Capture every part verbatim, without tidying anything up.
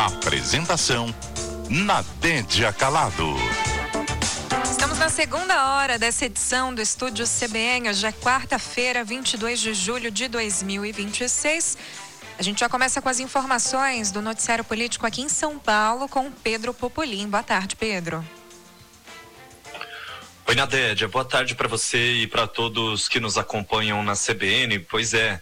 Apresentação: Nadédia Calado. Estamos na segunda hora dessa edição do Estúdio C B N. Hoje é quarta-feira, vinte e dois de julho de dois mil e vinte e seis. A gente já começa com as informações do noticiário político aqui em São Paulo com Pedro Popolin. Boa tarde, Pedro. Oi, Nadédia. Boa tarde para você e para todos que nos acompanham na C B N. Pois é,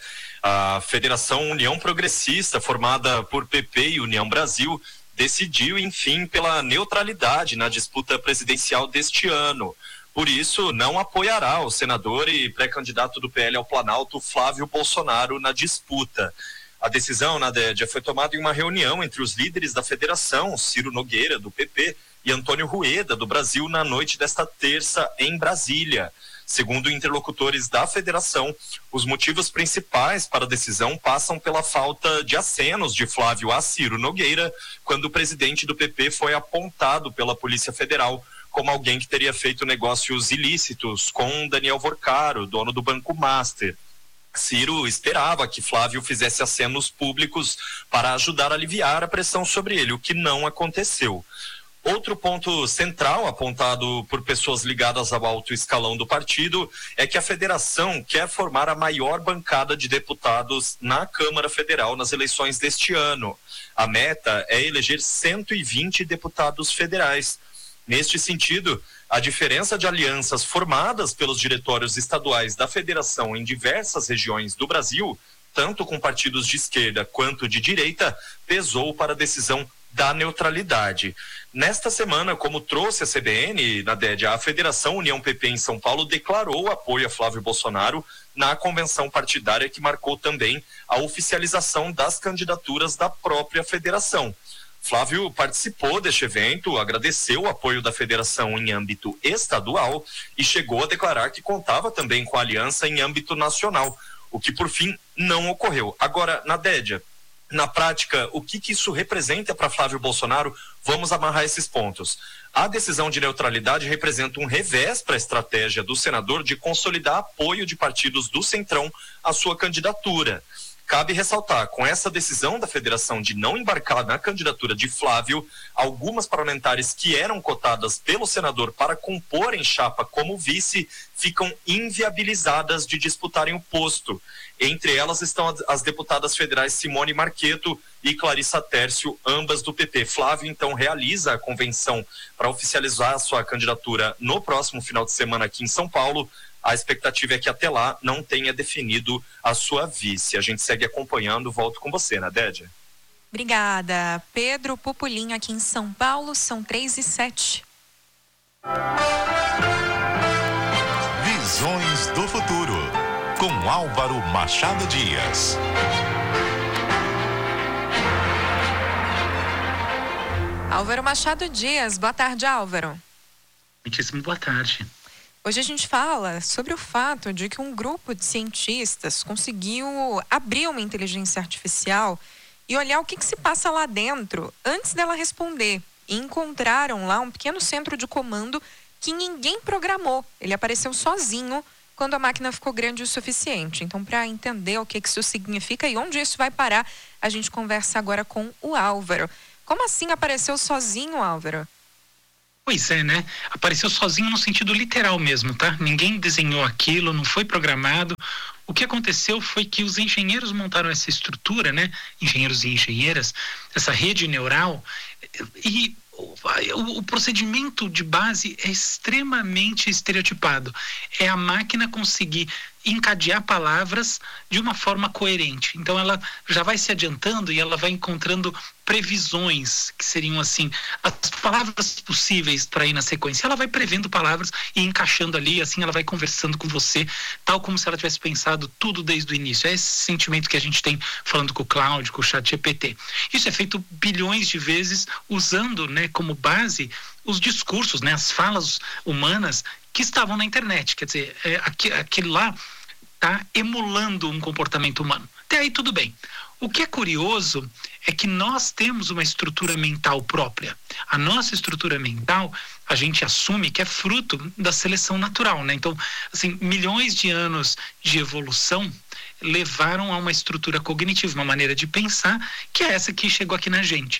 a Federação União Progressista, formada por P P e União Brasil, decidiu, enfim, pela neutralidade na disputa presidencial deste ano. Por isso, não apoiará o senador e pré-candidato do P L ao Planalto, Flávio Bolsonaro, na disputa. A decisão, Nadédia, foi tomada em uma reunião entre os líderes da federação, Ciro Nogueira, do P P, e Antônio Rueda, do Brasil, na noite desta terça, em Brasília. Segundo interlocutores da federação, os motivos principais para a decisão passam pela falta de acenos de Flávio a Ciro Nogueira, quando o presidente do P P foi apontado pela Polícia Federal como alguém que teria feito negócios ilícitos com Daniel Vorcaro, dono do Banco Master. Ciro esperava que Flávio fizesse acenos públicos para ajudar a aliviar a pressão sobre ele, o que não aconteceu. Outro ponto central apontado por pessoas ligadas ao alto escalão do partido é que a federação quer formar a maior bancada de deputados na Câmara Federal nas eleições deste ano. A meta é eleger cento e vinte deputados federais. Neste sentido, a diferença de alianças formadas pelos diretórios estaduais da federação em diversas regiões do Brasil, tanto com partidos de esquerda quanto de direita, pesou para a decisão da neutralidade. Nesta semana, como trouxe a C B N, Nadédia, a Federação União P P em São Paulo declarou apoio a Flávio Bolsonaro na convenção partidária que marcou também a oficialização das candidaturas da própria federação. Flávio participou deste evento, agradeceu o apoio da federação em âmbito estadual e chegou a declarar que contava também com a aliança em âmbito nacional, o que por fim não ocorreu. Agora, Nadédia, na prática, o que, que isso representa para Flávio Bolsonaro? Vamos amarrar esses pontos. A decisão de neutralidade representa um revés para a estratégia do senador de consolidar apoio de partidos do Centrão à sua candidatura. Cabe ressaltar, com essa decisão da federação de não embarcar na candidatura de Flávio, algumas parlamentares que eram cotadas pelo senador para comporem chapa como vice ficam inviabilizadas de disputarem o posto. Entre elas estão as deputadas federais Simone Marqueto e Clarissa Tércio, ambas do P P. Flávio, então, realiza a convenção para oficializar a sua candidatura no próximo final de semana aqui em São Paulo. A expectativa é que até lá não tenha definido a sua vice. A gente segue acompanhando. Volto com você, Nadédia. Obrigada. Pedro Popolin aqui em São Paulo, são três e sete. Visões do futuro, com Álvaro Machado Dias. Álvaro Machado Dias, boa tarde, Álvaro. Muitíssimo boa tarde. Hoje a gente fala sobre o fato de que um grupo de cientistas conseguiu abrir uma inteligência artificial e olhar o que, que se passa lá dentro antes dela responder. E encontraram lá um pequeno centro de comando que ninguém programou. Ele apareceu sozinho quando a máquina ficou grande o suficiente. Então, para entender o que, que isso significa e onde isso vai parar, a gente conversa agora com o Álvaro. Como assim apareceu sozinho, Álvaro? Pois é, né? Apareceu sozinho no sentido literal mesmo, tá? Ninguém desenhou aquilo, não foi programado. O que aconteceu foi que os engenheiros montaram essa estrutura, né? Engenheiros e engenheiras, essa rede neural, e o, o procedimento de base é extremamente estereotipado. É a máquina conseguir encadear palavras de uma forma coerente. Então ela já vai se adiantando e ela vai encontrando previsões, que seriam assim, as palavras possíveis para ir na sequência. Ela vai prevendo palavras e encaixando ali, assim ela vai conversando com você, tal como se ela tivesse pensado tudo desde o início. É esse sentimento que a gente tem falando com o Cloud, com o Chat G P T. Isso é feito bilhões de vezes usando, né, como base os discursos, né, as falas humanas que estavam na internet. Quer dizer, é, aquele lá está emulando um comportamento humano. Até aí tudo bem. O que é curioso é que nós temos uma estrutura mental própria. A nossa estrutura mental, a gente assume que é fruto da seleção natural, né? Então, assim, milhões de anos de evolução levaram a uma estrutura cognitiva, uma maneira de pensar, que é essa que chegou aqui na gente.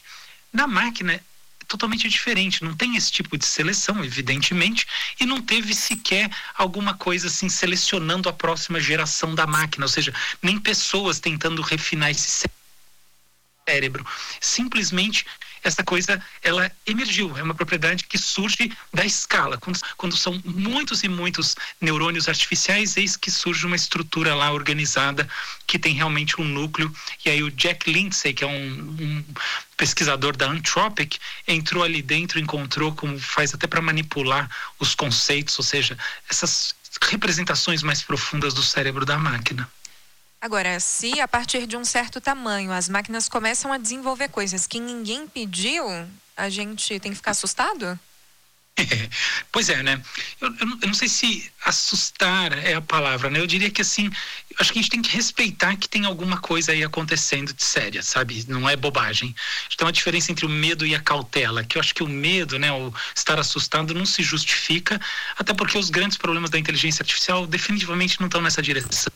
Na máquina é totalmente diferente, não tem esse tipo de seleção, evidentemente, e não teve sequer alguma coisa assim selecionando a próxima geração da máquina, ou seja, nem pessoas tentando refinar esse cérebro. Simplesmente essa coisa, ela emergiu, é uma propriedade que surge da escala. Quando, quando são muitos e muitos neurônios artificiais, eis que surge uma estrutura lá organizada que tem realmente um núcleo. E aí o Jack Lindsay, que é um, um pesquisador da Anthropic, entrou ali dentro, encontrou como faz até para manipular os conceitos, ou seja, essas representações mais profundas do cérebro da máquina. Agora, se a partir de um certo tamanho as máquinas começam a desenvolver coisas que ninguém pediu, a gente tem que ficar assustado? É, pois é, né? Eu, eu, não, eu não sei se assustar é a palavra, né? Eu diria que assim, acho que a gente tem que respeitar que tem alguma coisa aí acontecendo de séria, sabe? Não é bobagem. Tem uma diferença entre o medo e a cautela, que eu acho que o medo, né, o estar assustado não se justifica, até porque os grandes problemas da inteligência artificial definitivamente não estão nessa direção.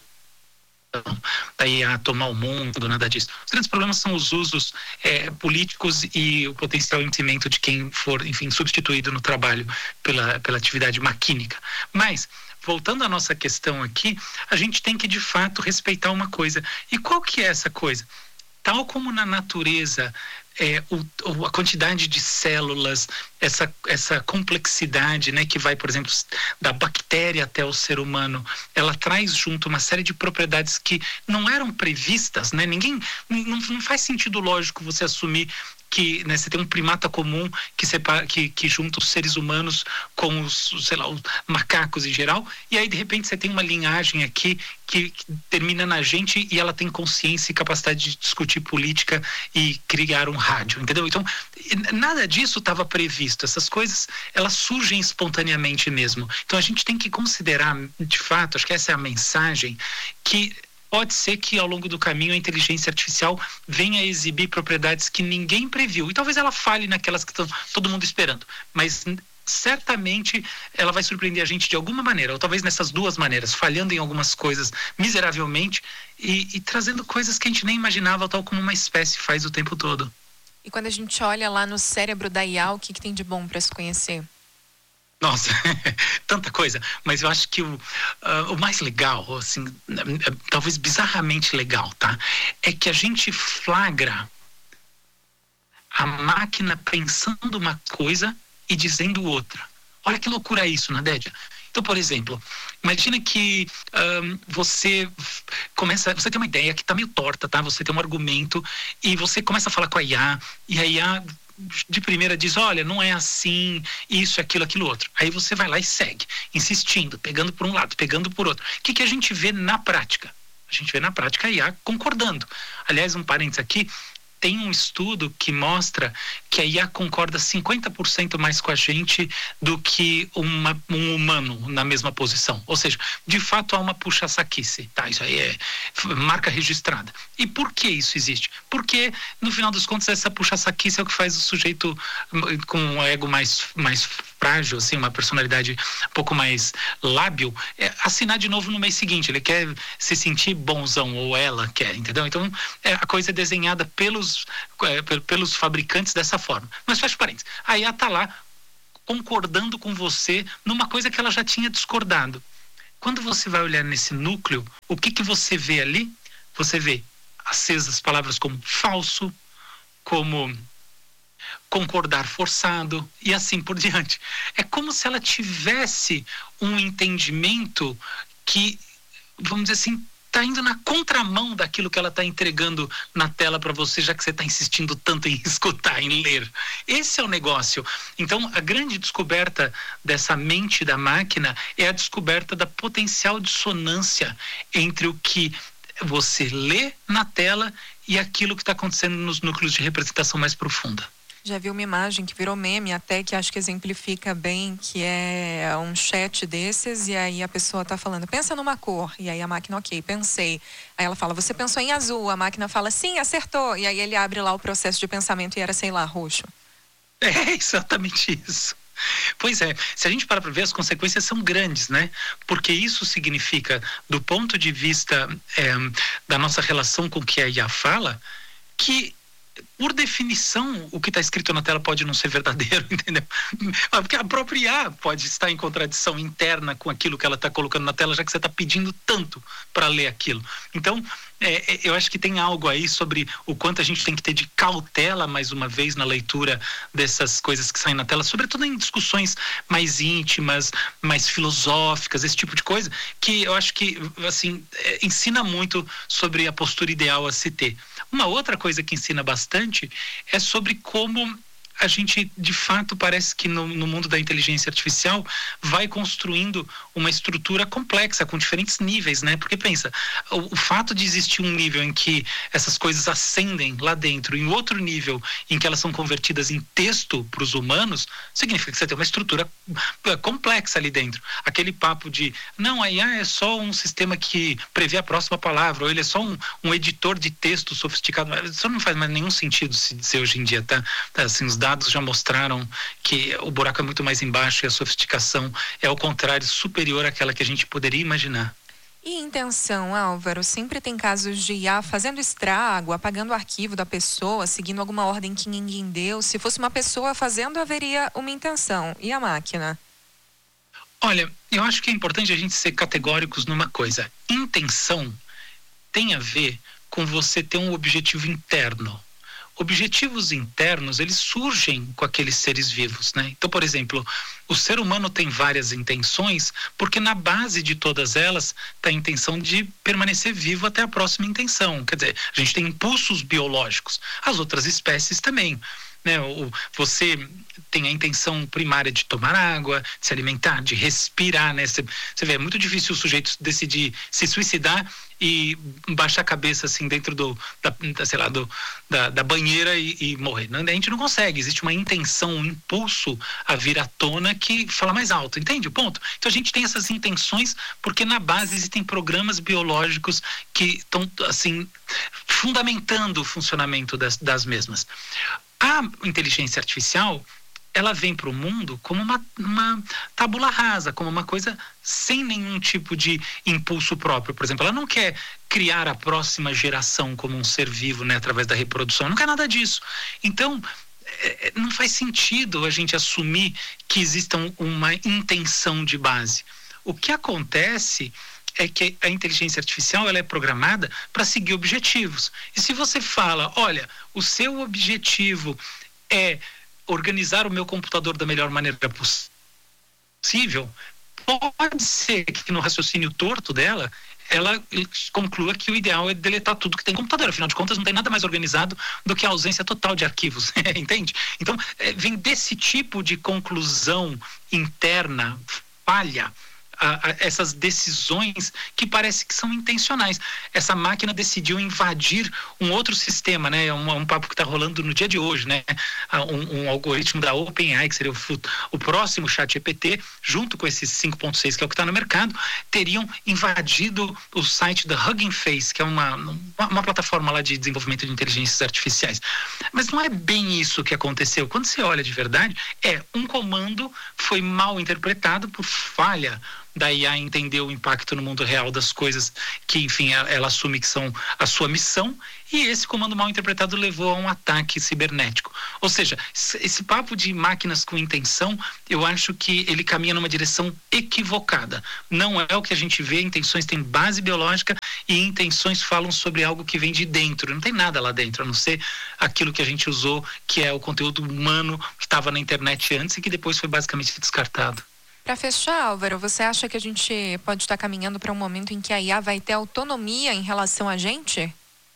Daí a tomar o mundo, nada disso. Os grandes problemas são os usos é, políticos e o potencial enriquecimento de quem for, enfim, substituído no trabalho pela, pela atividade maquínica. Mas, voltando à nossa questão aqui, a gente tem que, de fato, respeitar uma coisa. E qual que é essa coisa? Tal como na natureza, é, o, a quantidade de células, essa, essa complexidade, né, que vai, por exemplo, da bactéria até o ser humano, ela traz junto uma série de propriedades que não eram previstas, né? Ninguém, não, não faz sentido lógico você assumir que, né, você tem um primata comum que, separa, que, que junta os seres humanos com os, sei lá, os macacos em geral, e aí de repente você tem uma linhagem aqui que, que termina na gente e ela tem consciência e capacidade de discutir política e criar um rádio, entendeu? Então, nada disso estava previsto, essas coisas, elas surgem espontaneamente mesmo. Então a gente tem que considerar, de fato, acho que essa é a mensagem, que pode ser que ao longo do caminho a inteligência artificial venha a exibir propriedades que ninguém previu. E talvez ela falhe naquelas que estão todo mundo esperando. Mas certamente ela vai surpreender a gente de alguma maneira. Ou talvez nessas duas maneiras. Falhando em algumas coisas miseravelmente e, e trazendo coisas que a gente nem imaginava, tal como uma espécie faz o tempo todo. E quando a gente olha lá no cérebro da I A, o que, que tem de bom para se conhecer? Nossa, tanta coisa, mas eu acho que o, uh, o mais legal, assim, talvez bizarramente legal, tá? É que a gente flagra a máquina pensando uma coisa e dizendo outra. Olha que loucura isso, Nadédia. Então, por exemplo, imagina que um, você começa, você tem uma ideia que está meio torta, tá? Você tem um argumento e você começa a falar com a I A e a I A de primeira diz, olha, não é assim, isso, aquilo, aquilo outro. Aí você vai lá e segue, insistindo, pegando por um lado, pegando por outro. O que, que a gente vê na prática? A gente vê na prática a I A concordando. Aliás, um parênteses aqui, tem um estudo que mostra que a I A concorda cinquenta por cento mais com a gente do que uma, um humano na mesma posição. Ou seja, de fato há uma puxa-saquice, tá? Isso aí é marca registrada. E por que isso existe? Porque, no final dos contos, essa puxa-saquice é o que faz o sujeito com um ego mais, mais frágil, assim, uma personalidade um pouco mais lábil, é, assinar de novo no mês seguinte. Ele quer se sentir bonzão, ou ela quer, entendeu? Então, é, a coisa é desenhada pelos, é, pelos fabricantes dessa forma. Mas fecha parênteses. A I A está lá concordando com você numa coisa que ela já tinha discordado. Quando você vai olhar nesse núcleo, o que, que você vê ali? Você vê acesas palavras como falso, como concordar forçado e assim por diante. É como se ela tivesse um entendimento que, vamos dizer assim, está indo na contramão daquilo que ela está entregando na tela para você, já que você está insistindo tanto em escutar, em ler. Esse é o negócio. Então, a grande descoberta dessa mente da máquina é a descoberta da potencial dissonância entre o que você lê na tela e aquilo que está acontecendo nos núcleos de representação mais profunda. Já vi uma imagem que virou meme até, que acho que exemplifica bem, que é um chat desses, e aí a pessoa tá falando, pensa numa cor, e aí a máquina, ok, pensei. Aí ela fala, você pensou em azul, a máquina fala, sim, acertou, e aí ele abre lá o processo de pensamento e era, sei lá, roxo. É exatamente isso. Pois é, se a gente parar para ver, as consequências são grandes, né? Porque isso significa, do ponto de vista é, da nossa relação com o que a I A fala, que por definição, o que está escrito na tela pode não ser verdadeiro, entendeu? Porque a própria I A pode estar em contradição interna com aquilo que ela está colocando na tela, já que você está pedindo tanto para ler aquilo. Então, é, eu acho que tem algo aí sobre o quanto a gente tem que ter de cautela, mais uma vez, na leitura dessas coisas que saem na tela, sobretudo em discussões mais íntimas, mais filosóficas, esse tipo de coisa, que eu acho que, assim, é, ensina muito sobre a postura ideal a se ter. Uma outra coisa que ensina bastante é sobre como a gente, de fato, parece que no, no mundo da inteligência artificial vai construindo uma estrutura complexa, com diferentes níveis, né? Porque pensa, o, o fato de existir um nível em que essas coisas ascendem lá dentro, e outro nível em que elas são convertidas em texto para os humanos, significa que você tem uma estrutura complexa ali dentro. Aquele papo de, não, a I A é só um sistema que prevê a próxima palavra, ou ele é só um, um editor de texto sofisticado. Isso não faz mais nenhum sentido se dizer hoje em dia, tá? Assim, os dados já mostraram que o buraco é muito mais embaixo e a sofisticação é, ao contrário, superior àquela que a gente poderia imaginar. E intenção, Álvaro? Sempre tem casos de I A fazendo estrago, apagando o arquivo da pessoa, seguindo alguma ordem que ninguém deu. Se fosse uma pessoa fazendo, haveria uma intenção. E a máquina? Olha, eu acho que é importante a gente ser categóricos numa coisa. Intenção tem a ver com você ter um objetivo interno. Objetivos internos, eles surgem com aqueles seres vivos, né? Então, por exemplo, o ser humano tem várias intenções, porque na base de todas elas está a intenção de permanecer vivo até a próxima intenção. Quer dizer, a gente tem impulsos biológicos. As outras espécies também, né? O, você tem a intenção primária de tomar água, de se alimentar, de respirar, né? Você, você vê, é muito difícil o sujeito decidir se suicidar e baixar a cabeça assim dentro do, da, da, sei lá, do, da, da banheira e, e morrer. A gente não consegue, existe uma intenção, um impulso a vir à tona que fala mais alto, entende o ponto? Então a gente tem essas intenções porque na base existem programas biológicos que estão assim fundamentando o funcionamento das, das mesmas. A inteligência artificial, ela vem para o mundo como uma, uma tábula rasa, como uma coisa sem nenhum tipo de impulso próprio. Por exemplo, ela não quer criar a próxima geração como um ser vivo, né, através da reprodução, não quer nada disso. Então, é, não faz sentido a gente assumir que exista um, uma intenção de base. O que acontece é que a inteligência artificial ela é programada para seguir objetivos. E se você fala, olha, o seu objetivo é organizar o meu computador da melhor maneira possível, pode ser que no raciocínio torto dela, ela conclua que o ideal é deletar tudo que tem no computador. Afinal de contas, não tem nada mais organizado do que a ausência total de arquivos, entende? Então, é, vem desse tipo de conclusão interna, falha, A, a, essas decisões que parece que são intencionais. Essa máquina decidiu invadir um outro sistema, né? Um, um papo que está rolando no dia de hoje, né? Um, um algoritmo da OpenAI, que seria o, o próximo ChatGPT, junto com esses cinco ponto seis, que é o que está no mercado, teriam invadido o site da Hugging Face, que é uma, uma, uma plataforma lá de desenvolvimento de inteligências artificiais. Mas não é bem isso que aconteceu. Quando você olha de verdade, é um comando foi mal interpretado por falha da I A entender o impacto no mundo real das coisas que, enfim, ela, ela assume que são a sua missão, e esse comando mal interpretado levou a um ataque cibernético. Ou seja, esse papo de máquinas com intenção, eu acho que ele caminha numa direção equivocada. Não é o que a gente vê, intenções têm base biológica e intenções falam sobre algo que vem de dentro. Não tem nada lá dentro, a não ser aquilo que a gente usou, que é o conteúdo humano que estava na internet antes e que depois foi basicamente descartado. Para fechar, Álvaro, você acha que a gente pode estar caminhando para um momento em que a I A vai ter autonomia em relação a gente?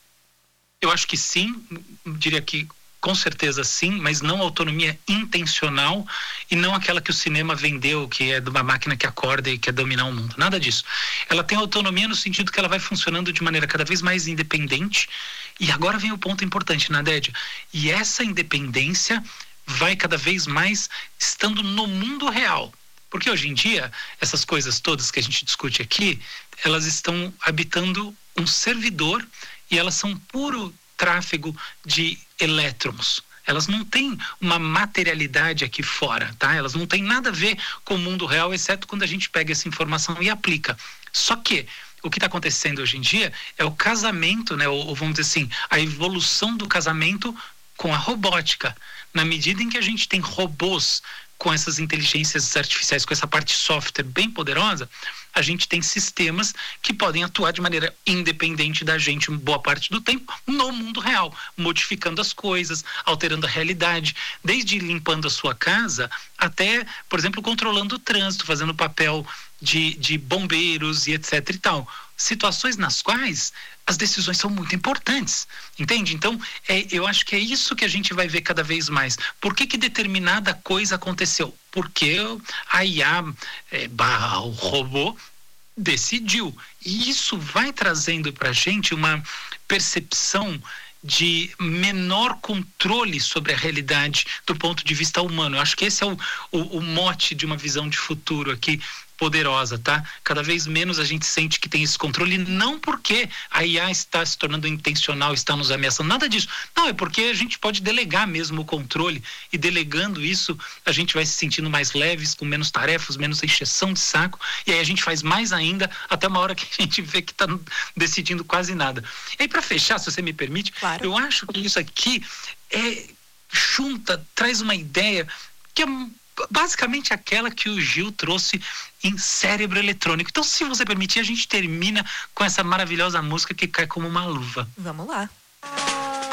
Eu acho que sim, diria que com certeza sim, mas não autonomia intencional e não aquela que o cinema vendeu, que é de uma máquina que acorda e quer dominar o mundo. Nada disso. Ela tem autonomia no sentido que ela vai funcionando de maneira cada vez mais independente. E agora vem o ponto importante, Nadédia. E essa independência vai cada vez mais estando no mundo real. Porque hoje em dia, essas coisas todas que a gente discute aqui, elas estão habitando um servidor e elas são puro tráfego de elétrons. Elas não têm uma materialidade aqui fora, tá? Elas não têm nada a ver com o mundo real, exceto quando a gente pega essa informação e aplica. Só que o que está acontecendo hoje em dia é o casamento, né? Ou, ou vamos dizer assim, a evolução do casamento com a robótica. Na medida em que a gente tem robôs com essas inteligências artificiais, com essa parte software bem poderosa, a gente tem sistemas que podem atuar de maneira independente da gente boa parte do tempo no mundo real, modificando as coisas, alterando a realidade, desde limpando a sua casa até, por exemplo, controlando o trânsito, fazendo papel de, de bombeiros e etc e tal. Situações nas quais as decisões são muito importantes, entende? Então, é, eu acho que é isso que a gente vai ver cada vez mais. Por que que determinada coisa aconteceu? Porque a I A é, barra o robô decidiu. E isso vai trazendo para a gente uma percepção de menor controle sobre a realidade do ponto de vista humano. Eu acho que esse é o, o, o mote de uma visão de futuro aqui poderosa, tá? Cada vez menos a gente sente que tem esse controle, não porque a I A está se tornando intencional, está nos ameaçando, nada disso. Não, é porque a gente pode delegar mesmo o controle, e delegando isso, a gente vai se sentindo mais leves, com menos tarefas, menos encheção de saco, e aí a gente faz mais ainda, até uma hora que a gente vê que está decidindo quase nada. E aí, para fechar, se você me permite, claro. Eu acho que isso aqui é, junta, traz uma ideia que é basicamente aquela que o Gil trouxe em Cérebro Eletrônico. Então, se você permitir, a gente termina com essa maravilhosa música que cai como uma luva. Vamos lá.